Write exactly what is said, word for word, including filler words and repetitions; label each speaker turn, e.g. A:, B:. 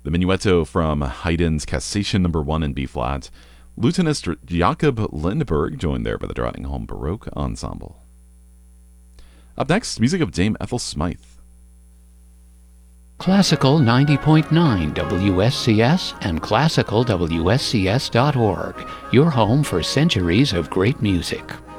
A: The Minuetto from Haydn's Cassation number one in B flat. Lutenist Jakob Lindberg joined there by the Drottningholm Baroque Ensemble. Up next, music of Dame Ethel Smythe.
B: Classical ninety point nine W S C S and classical W S C S dot org, your home for centuries of great music.